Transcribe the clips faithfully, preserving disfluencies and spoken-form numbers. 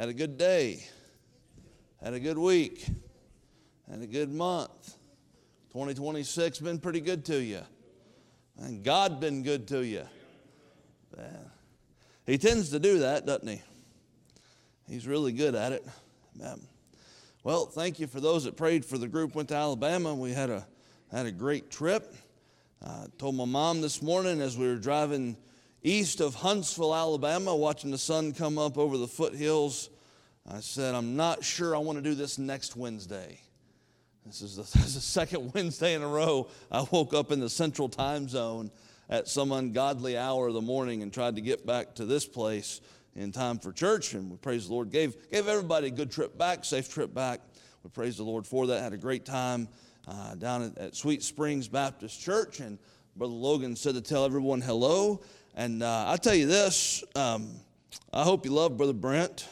Had a good day. Had a good week. Had a good month. twenty twenty-six been pretty good to you. And God been good to you. Man. He tends to do that, doesn't he? He's really good at it. Man. Well, thank you for those that prayed for the group went to Alabama. We had a had a great trip. I told my mom this morning as we were driving east of Huntsville, Alabama, watching the sun come up over the foothills, I said, I'm not sure I want to do this next Wednesday. This is, the, this is the second Wednesday in a row I woke up in the central time zone at some ungodly hour of the morning and tried to get back to this place in time for church. And we praise the Lord. Gave, gave everybody a good trip back, safe trip back. We praise the Lord for that. Had a great time uh, down at, at Sweet Springs Baptist Church. And Brother Logan said to tell everyone hello. And uh, I'll tell you this, um, I hope you love Brother Brent,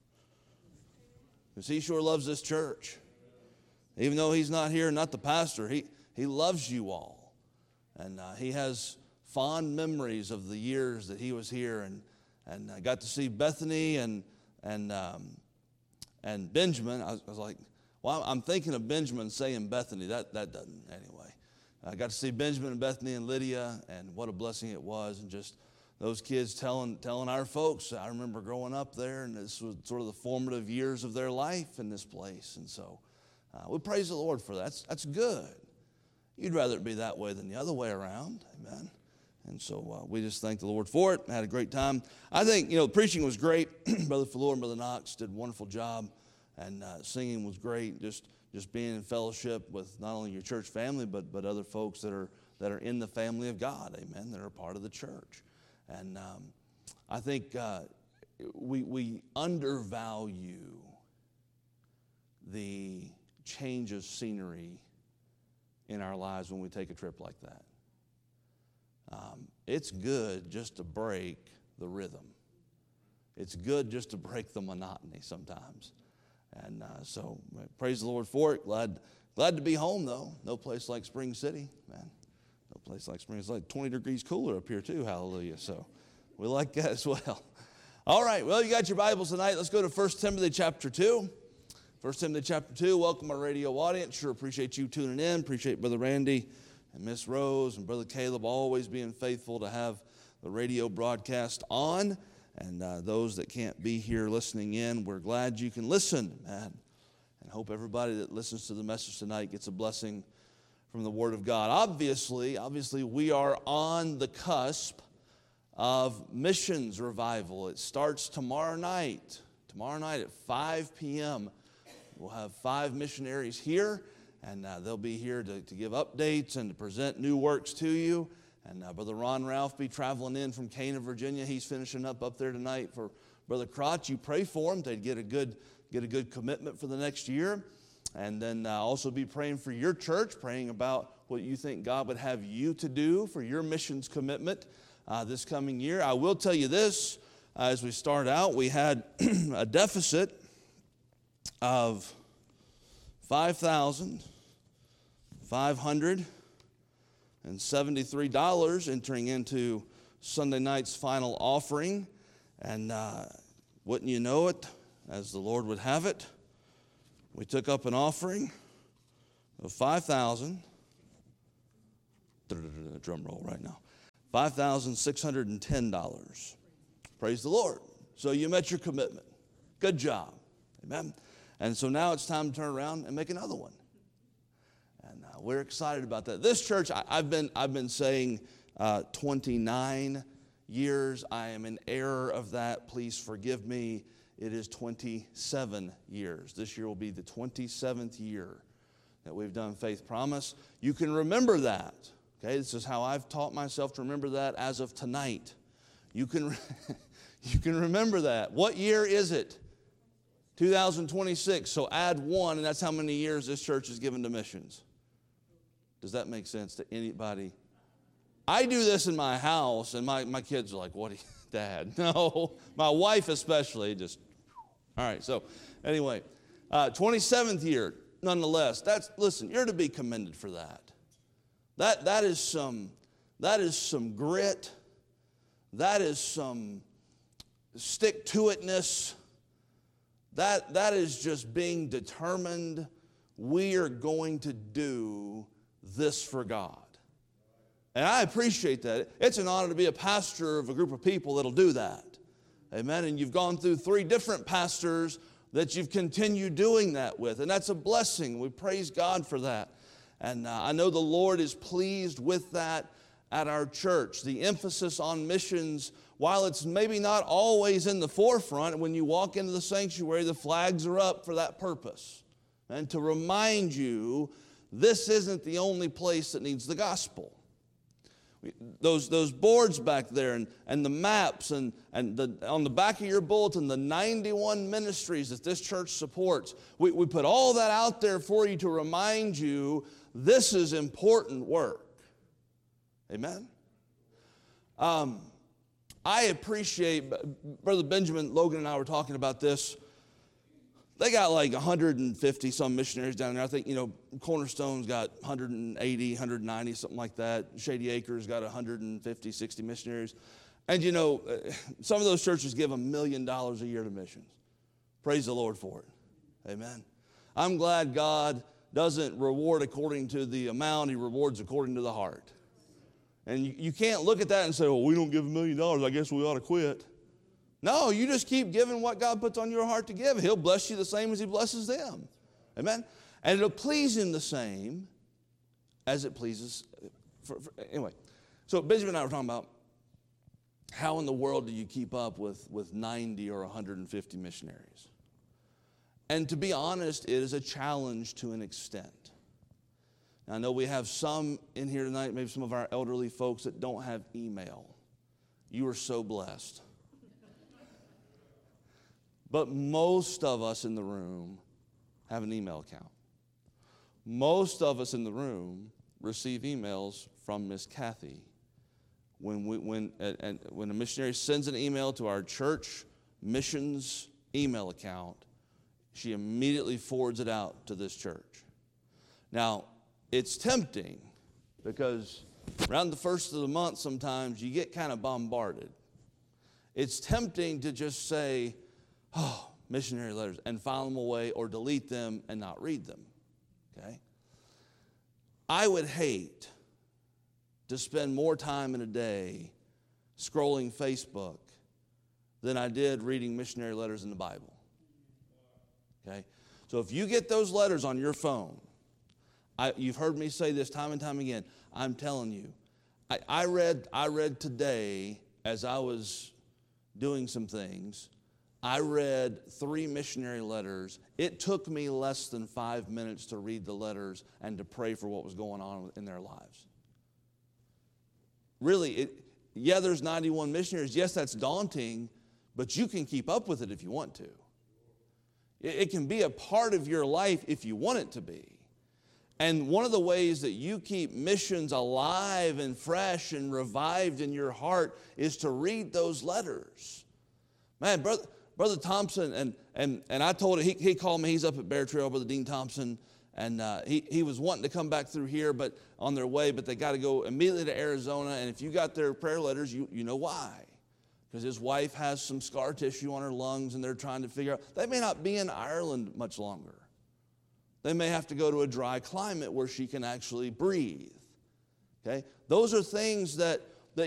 because he sure loves this church. Even though he's not here, not the pastor, he, he loves you all. And uh, he has fond memories of the years that he was here. And, and I got to see Bethany and, and, um, and Benjamin. I was, I was like, well, I'm thinking of Benjamin saying Bethany. That, that doesn't, anyway. I got to see Benjamin and Bethany and Lydia, and what a blessing it was. And just those kids telling telling our folks, I remember growing up there, and this was sort of the formative years of their life in this place. And so uh, we praise the Lord for that. That's, that's good. You'd rather it be that way than the other way around. Amen. And so uh, we just thank the Lord for it. Had a great time. I think, you know, preaching was great. Brother Fuller and Brother Knox did a wonderful job, and uh, singing was great. Just Just being in fellowship with not only your church family, but but other folks that are that are in the family of God, amen, that are part of the church. And um, I think uh, we we undervalue the change of scenery in our lives when we take a trip like that. Um, it's good just to break the rhythm. It's good just to break the monotony sometimes. And uh, so, praise the Lord for it. Glad glad to be home, though. No place like Spring City, man. No place like Spring. It's like twenty degrees cooler up here, too. Hallelujah. So, we like that as well. All right. Well, you got your Bibles tonight. Let's go to First Timothy chapter two. First Timothy chapter two. Welcome our radio audience. Sure appreciate you tuning in. Appreciate Brother Randy and Miss Rose and Brother Caleb always being faithful to have the radio broadcast on. And uh, those that can't be here listening in, we're glad you can listen, man. And hope everybody that listens to the message tonight gets a blessing from the Word of God. Obviously, obviously, we are on the cusp of missions revival. It starts tomorrow night. Tomorrow night at five p.m. We'll have five missionaries here, and uh, they'll be here to, to give updates and to present new works to you. And uh, Brother Ron Ralph be traveling in from Cana, Virginia. He's finishing up up there tonight for Brother Crotch. You pray for him to get a good get a good commitment for the next year. And then uh, also be praying for your church, praying about what you think God would have you to do for your missions commitment uh, this coming year. I will tell you this, uh, as we start out, we had a deficit of five thousand five hundred and seventy-three dollars entering into Sunday night's final offering. And uh, wouldn't you know it, as the Lord would have it, we took up an offering of five thousand dollars, drum roll right now, five thousand six hundred ten dollars. Praise the Lord. So you met your commitment. Good job. Amen. And so now it's time to turn around and make another one. And uh, we're excited about that. This church, I, I've been I've been saying uh, twenty-nine years. I am in error of that. Please forgive me. It is twenty-seven years. This year will be the twenty-seventh year that we've done Faith Promise. You can remember that. Okay, this is how I've taught myself to remember that as of tonight. You can you can remember that. What year is it? two thousand twenty-six. So add one, and that's how many years this church has given to missions. Does that make sense to anybody? I do this in my house, and my, my kids are like, what, Dad? No, my wife especially, just, all right. So anyway, uh, twenty-seventh year, nonetheless. That's, listen, you're to be commended for that. That, that is some, that is some grit. That is some stick-to-itness. That, that is just being determined, we are going to do this for God. And I appreciate that. It's an honor to be a pastor of a group of people that'll do that. Amen. And you've gone through three different pastors that you've continued doing that with. And that's a blessing. We praise God for that. And uh, I know the Lord is pleased with that at our church. The emphasis on missions, while it's maybe not always in the forefront, when you walk into the sanctuary, the flags are up for that purpose. And to remind you, this isn't the only place that needs the gospel. Those, those boards back there and, and the maps and, and the, on the back of your bulletin, the ninety-one ministries that this church supports, we, we put all that out there for you to remind you this is important work. Amen? Um, I appreciate, Brother Benjamin, Logan and I were talking about this. They got like one hundred fifty some missionaries down there. I think, you know, Cornerstone's got one hundred eighty, one hundred ninety, something like that. Shady Acres got one hundred fifty, sixty missionaries. And, you know, some of those churches give a million dollars a year to missions. Praise the Lord for it. Amen. I'm glad God doesn't reward according to the amount. He rewards according to the heart. And you, you can't look at that and say, well, we don't give a million dollars. I guess we ought to quit. No, you just keep giving what God puts on your heart to give. He'll bless you the same as he blesses them. Amen? And it'll please him the same as it pleases. For, for, anyway, so Benjamin and I were talking about how in the world do you keep up with, with ninety or one hundred fifty missionaries? And to be honest, it is a challenge to an extent. Now, I know we have some in here tonight, maybe some of our elderly folks that don't have email. You are so blessed. But most of us in the room have an email account. Most of us in the room receive emails from Miss Kathy. When, we, when, and when a missionary sends an email to our church missions email account, she immediately forwards it out to this church. Now, it's tempting because around the first of the month sometimes you get kind of bombarded. It's tempting to just say, oh, missionary letters, and file them away or delete them and not read them, okay? I would hate to spend more time in a day scrolling Facebook than I did reading missionary letters in the Bible, okay? So if you get those letters on your phone, I, you've heard me say this time and time again, I'm telling you, I, I read, I read today as I was doing some things, I read three missionary letters. It took me less than five minutes to read the letters and to pray for what was going on in their lives. Really, it, yeah, there's ninety-one missionaries. Yes, that's daunting, but you can keep up with it if you want to. It, it can be a part of your life if you want it to be. And one of the ways that you keep missions alive and fresh and revived in your heart is to read those letters. Man, brother... Brother Thompson, and and and I told him, he, he called me, he's up at Bear Trail, Brother Dean Thompson, and uh, he, he was wanting to come back through here but on their way, but they got to go immediately to Arizona, and if you got their prayer letters, you, you know why. Because his wife has some scar tissue on her lungs, and they're trying to figure out, they may not be in Ireland much longer. They may have to go to a dry climate where she can actually breathe. Okay? Those are things that